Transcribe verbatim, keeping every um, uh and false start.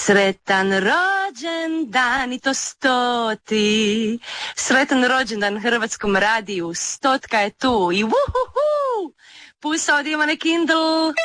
Sretan rođendan i to stoti. Sretan rođendan Hrvatskom radiju. Stotka je tu i vuhuhu. Pusao da ima na Kindle.